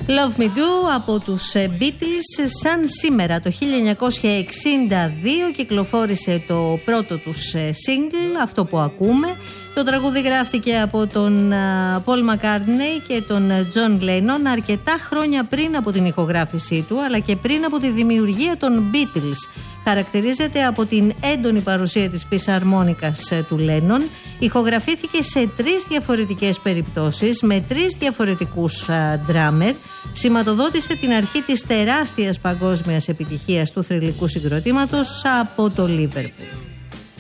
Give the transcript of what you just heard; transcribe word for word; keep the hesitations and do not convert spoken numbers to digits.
Love Me Do από τους Beatles. Σαν σήμερα το χίλια εννιακόσια εξήντα δύο κυκλοφόρησε το πρώτο τους single, αυτό που ακούμε. Το τραγούδι γράφτηκε από τον Paul McCartney και τον John Lennon αρκετά χρόνια πριν από την ηχογράφησή του, αλλά και πριν από τη δημιουργία των Beatles. Χαρακτηρίζεται από την έντονη παρουσία της φυσαρμόνικας του Lennon. Ηχογραφήθηκε σε τρεις διαφορετικές περιπτώσεις με τρεις διαφορετικούς ντράμερ. Σηματοδότησε την αρχή της τεράστιας παγκόσμιας επιτυχίας του θρυλικού συγκροτήματος από το Λίβερπουλ.